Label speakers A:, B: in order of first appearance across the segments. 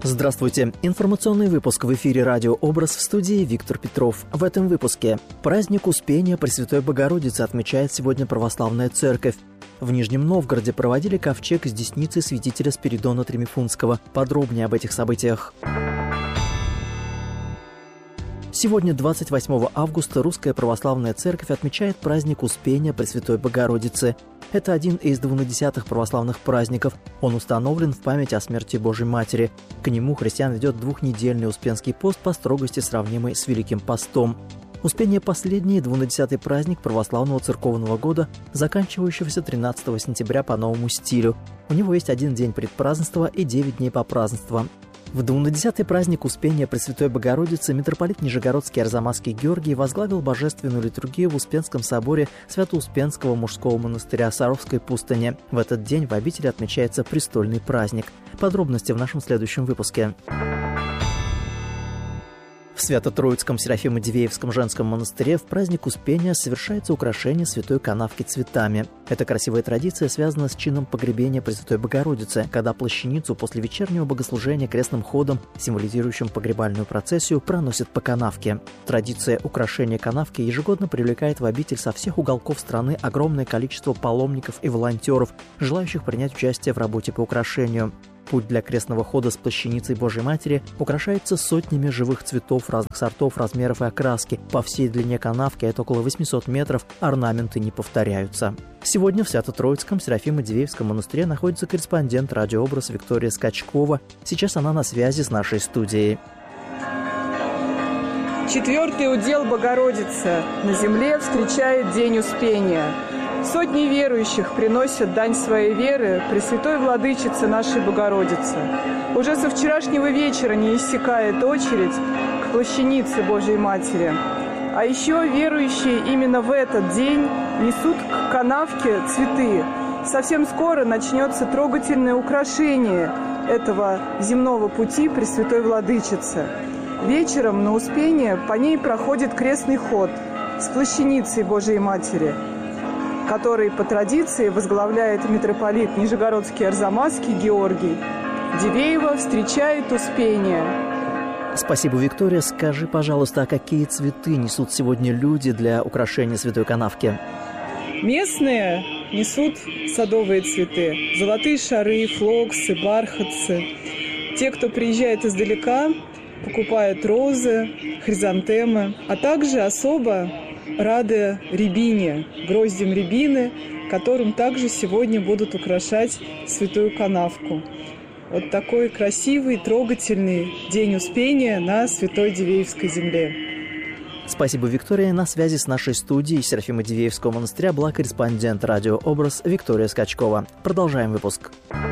A: Здравствуйте. Информационный выпуск в эфире «Радио Образ», в студии Виктор Петров. В этом выпуске праздник Успения Пресвятой Богородицы отмечает сегодня Православная Церковь. В Нижнем Новгороде проводили ковчег с десницей святителя Спиридона Тремифунского. Подробнее об этих событиях. Сегодня, 28 августа, Русская Православная Церковь отмечает праздник Успения Пресвятой Богородицы. Это один из 20 православных праздников. Он установлен в память о смерти Божьей Матери. К нему христиан ведет двухнедельный Успенский пост, по строгости сравнимый с Великим постом. Успение – последний 20-й праздник православного церковного года, заканчивающегося 13 сентября по новому стилю. У него есть один день предпразднества и 9 дней попразднества. В 20-й праздник Успения Пресвятой Богородицы митрополит Нижегородский Арзамасский Георгий возглавил божественную литургию в Успенском соборе Свято-Успенского мужского монастыря Саровской пустыни. В этот день в обители отмечается престольный праздник. Подробности в нашем следующем выпуске. В Свято-Троицком Серафимо-Дивеевском женском монастыре в праздник Успения совершается украшение святой канавки цветами. Эта красивая традиция связана с чином погребения Пресвятой Богородицы, когда плащаницу после вечернего богослужения крестным ходом, символизирующим погребальную процессию, проносят по канавке. Традиция украшения канавки ежегодно привлекает в обитель со всех уголков страны огромное количество паломников и волонтеров, желающих принять участие в работе по украшению. Путь для крестного хода с плащаницей Божьей Матери украшается сотнями живых цветов разных сортов, размеров и окраски. По всей длине канавки, это около 800 метров, орнаменты не повторяются. Сегодня в Свято-Троицком Серафимо-Дивеевском монастыре находится корреспондент «Радио Образ» Виктория Скачкова. Сейчас она на связи с нашей студией.
B: Четвертый удел Богородицы на земле встречает День Успения. Сотни верующих приносят дань своей веры Пресвятой Владычице нашей Богородице. Уже со вчерашнего вечера не иссякает очередь к плащанице Божьей Матери. А еще верующие именно в этот день несут к канавке цветы. Совсем скоро начнется трогательное украшение этого земного пути Пресвятой Владычицы. Вечером на Успение по ней проходит крестный ход с плащаницей Божьей Матери, который по традиции возглавляет митрополит Нижегородский Арзамасский Георгий. Дивеева встречает Успение.
A: Спасибо, Виктория. Скажи, пожалуйста, а какие цветы несут сегодня люди для украшения святой канавки?
B: Местные несут садовые цветы. Золотые шары, флоксы, бархатцы. Те, кто приезжает издалека, покупают розы, хризантемы, а также особо рады рябине, гроздям рябины, которым также сегодня будут украшать святую канавку. Вот такой красивый, трогательный день Успения на Святой Дивеевской земле.
A: Спасибо, Виктория. На связи с нашей студией Серафимо-Дивеевского монастыря была корреспондент «Радио Образ» Виктория Скачкова. Продолжаем выпуск.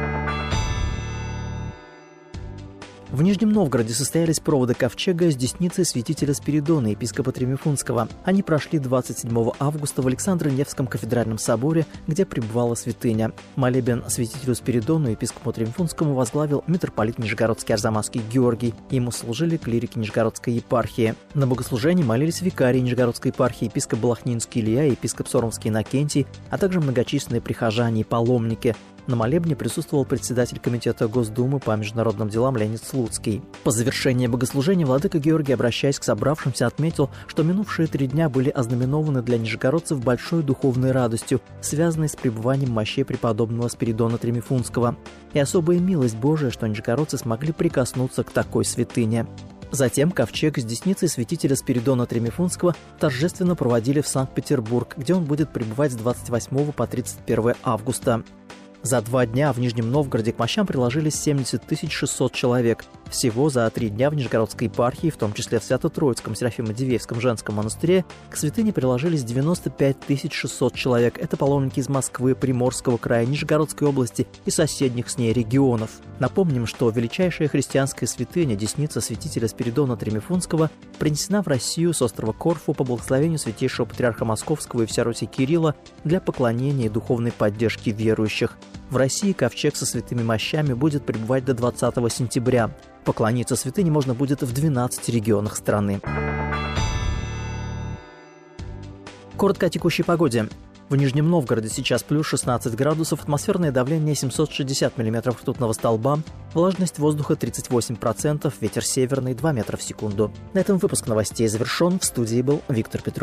A: В Нижнем Новгороде состоялись проводы ковчега с десницей святителя Спиридона, епископа Тремифунского. Они прошли 27 августа в Александро-Невском кафедральном соборе, где пребывала святыня. Молебен святителю Спиридону, епископу Тремифунскому, возглавил митрополит Нижегородский Арзамасский Георгий. Ему служили клирики Нижегородской епархии. На богослужении молились викарии Нижегородской епархии, епископ Балахнинский Илья и епископ Соромский Иннокентий, а также многочисленные прихожане и паломники. На молебне присутствовал председатель комитета Госдумы по международным делам Леонид Слуцкий. По завершении богослужения владыка Георгий, обращаясь к собравшимся, отметил, что минувшие 3 дня были ознаменованы для нижегородцев большой духовной радостью, связанной с пребыванием мощей преподобного Спиридона Тремифунского, и особая милость Божия, что нижегородцы смогли прикоснуться к такой святыне. Затем ковчег с десницей святителя Спиридона Тремифунского торжественно проводили в Санкт-Петербург, где он будет пребывать с 28 по 31 августа. За 2 дня в Нижнем Новгороде к мощам приложились 70 600 человек. Всего за 3 дня в Нижегородской епархии, в том числе в Свято-Троицком Серафимо-Дивеевском женском монастыре, к святыне приложились 95 600 человек. Это паломники из Москвы, Приморского края, Нижегородской области и соседних с ней регионов. Напомним, что величайшая христианская святыня, десница святителя Спиридона Тремифунского, принесена в Россию с острова Корфу по благословению святейшего патриарха Московского и всея Руси Кирилла для поклонения и духовной поддержки верующих. В России ковчег со святыми мощами будет пребывать до 20 сентября. Поклониться святыне можно будет в 12 регионах страны. Коротко о текущей погоде. В Нижнем Новгороде сейчас плюс 16 градусов, атмосферное давление 760 миллиметров ртутного столба, влажность воздуха 38%, ветер северный 2 метра в секунду. На этом выпуск новостей завершен. В студии был Виктор Петров.